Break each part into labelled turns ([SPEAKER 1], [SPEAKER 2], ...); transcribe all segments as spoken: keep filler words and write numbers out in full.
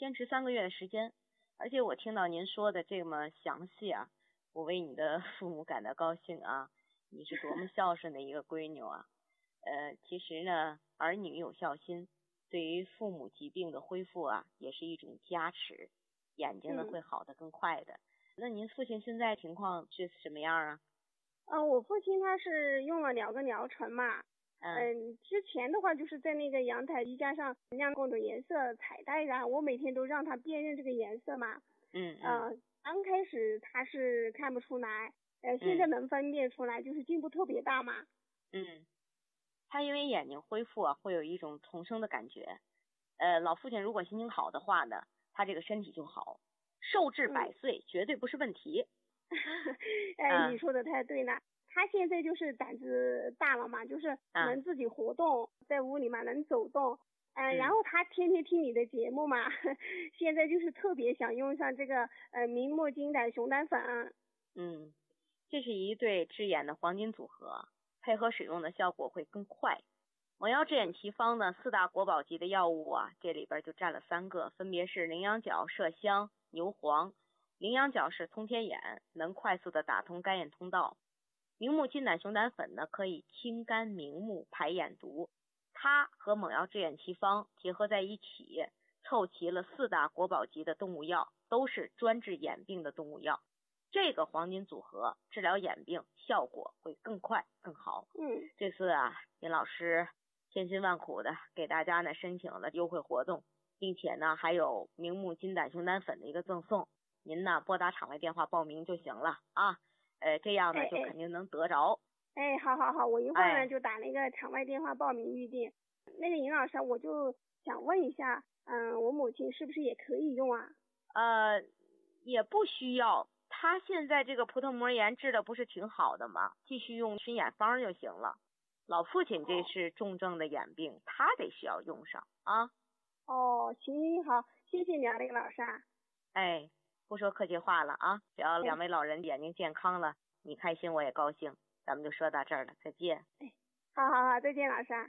[SPEAKER 1] 坚持三个月的时间。而且我听到您说的这么详细啊，我为你的父母感到高兴啊，你是多么孝顺的一个闺女啊。呃，其实呢，儿女有孝心，对于父母疾病的恢复啊，也是一种加持，眼睛呢、
[SPEAKER 2] 嗯、
[SPEAKER 1] 会好得更快的。那您父亲现在情况是什么样啊？
[SPEAKER 2] 呃，我父亲他是用了两个疗程嘛，
[SPEAKER 1] 嗯、
[SPEAKER 2] 呃，之前的话就是在那个阳台衣架上亮各种颜色彩带，然后我每天都让他辨认这个颜色嘛。
[SPEAKER 1] 嗯嗯。
[SPEAKER 2] 呃，刚开始他是看不出来，呃，现在能分辨出来，就是进步特别大嘛。
[SPEAKER 1] 嗯，他因为眼睛恢复啊，会有一种重生的感觉。呃，老父亲如果心情好的话呢，他这个身体就好，寿至百岁、嗯、绝对不是问题。
[SPEAKER 2] 哎，你说的太对了。他现在就是胆子大了嘛，就是能自己活动，啊、在屋里嘛能走动。呃、嗯，然后他天天听你的节目嘛，现在就是特别想用上这个呃明目金胆熊胆粉。
[SPEAKER 1] 嗯，这是一对治眼的黄金组合，配合使用的效果会更快。蒙药治眼奇方呢，四大国宝级的药物啊，这里边就占了三个，分别是羚羊角、麝香、牛黄。羚羊角是通天眼，能快速的打通肝眼通道。明目金胆熊胆粉呢，可以清肝明目、排眼毒。它和蒙药治眼奇方结合在一起，凑齐了四大国宝级的动物药，都是专治眼病的动物药。这个黄金组合治疗眼病效果会更快更好。
[SPEAKER 2] 嗯，
[SPEAKER 1] 这次啊，尹老师千辛万苦的给大家呢申请了优惠活动，并且呢还有明目金胆熊胆粉的一个赠送。您呢拨打场外电话报名就行了啊，呃这样呢就肯定能得着。
[SPEAKER 2] 哎，好好好，我一会儿呢、哎、就打那个场外电话报名预定。那个尹老师，我就想问一下，嗯，我母亲是不是也可以用啊？
[SPEAKER 1] 呃，也不需要。他现在这个葡萄膜炎治的不是挺好的吗？继续用吃眼方就行了。老父亲这是重症的眼病，哦、他得需要用上啊。
[SPEAKER 2] 哦，行，好，谢谢你啊，那个老师啊。
[SPEAKER 1] 哎，不说客气话了啊，只要两位老人眼睛健康了，哎、你开心我也高兴。咱们就说到这儿了，再见。
[SPEAKER 2] 哎，好好好，再见，老师啊。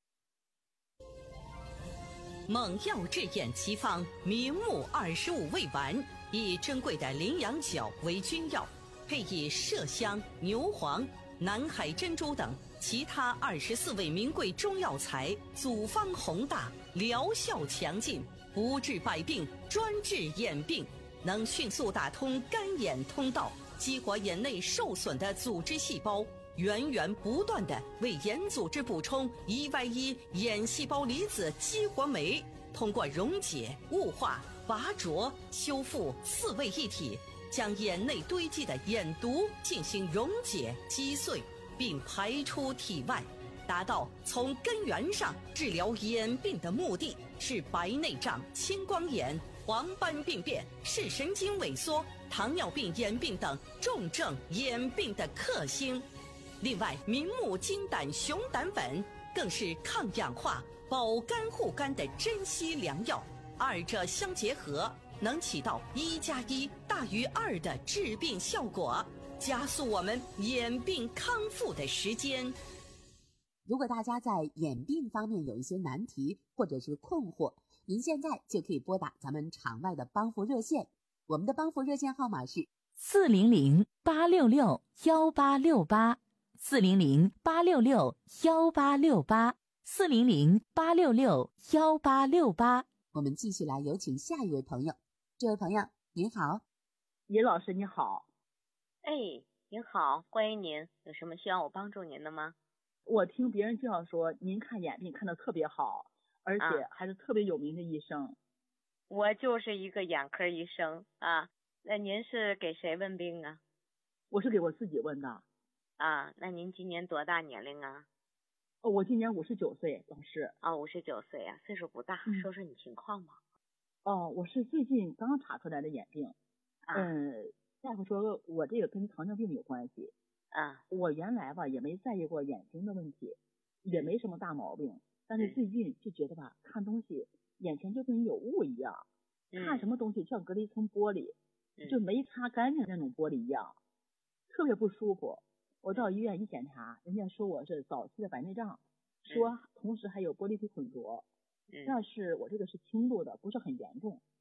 [SPEAKER 3] 蒙药治眼奇方明目二十五味丸，以珍贵的羚羊角为君药，配以麝香、牛黄、南海珍珠等其他二十四味名贵中药材，组方宏大，疗效强劲，不治百病，专治眼病，能迅速打通肝眼通道，激活眼内受损的组织细胞，源源不断地为眼组织补充 E Y 一 眼细胞离子激活酶，通过溶解、雾化、拔灼、修复四位一体，将眼内堆积的眼毒进行溶解击碎，并排出体外，达到从根源上治疗眼病的目的，是白内障、青光眼、黄斑病变、视神经萎缩、糖尿病眼病等重症眼病的克星。另外，明目金胆熊胆粉更是抗氧化、保肝护肝的珍稀良药，二者相结合，能起到一加一大于二的治病效果，加速我们眼病康复的时间。
[SPEAKER 4] 如果大家在眼病方面有一些难题或者是困惑，您现在就可以拨打咱们场外的帮扶热线，我们的帮扶热线号码是
[SPEAKER 5] 四零零八六六幺八六八。四零零八六六幺八六八，四零零八六六幺八六八。
[SPEAKER 4] 我们继续来有请下一位朋友。这位朋友您好。
[SPEAKER 6] 尹老师你好。
[SPEAKER 1] 哎，您好，欢迎您，有什么需要我帮助您的吗？
[SPEAKER 6] 我听别人介绍说您看眼病看得特别好，而且还是特别有名的医生。
[SPEAKER 1] 啊、我就是一个眼科医生啊。那您是给谁问病啊？
[SPEAKER 6] 我是给我自己问的。
[SPEAKER 1] 啊，那您今年多大年龄啊？
[SPEAKER 6] 哦，我今年五十九岁，老师。
[SPEAKER 1] 哦，五十九岁啊，岁数不大，
[SPEAKER 6] 嗯、
[SPEAKER 1] 说说你情况吧。
[SPEAKER 6] 哦，我是最近刚查出来的眼病。
[SPEAKER 1] 啊、
[SPEAKER 6] 嗯，大夫说我这个跟糖尿病有关系。
[SPEAKER 1] 啊，
[SPEAKER 6] 我原来吧也没在意过眼睛的问题，也没什么大毛病，但是最近就觉得吧，看东西眼前就跟有雾一样，
[SPEAKER 1] 嗯、
[SPEAKER 6] 看什么东西像隔了一层玻璃，
[SPEAKER 1] 嗯、
[SPEAKER 6] 就没擦干净那种玻璃一样，特别不舒服。我到医院一检查，人家说我是早期的白内障，说同时还有玻璃体混浊，
[SPEAKER 1] 嗯、
[SPEAKER 6] 但是我这个是轻度的，不是很严重。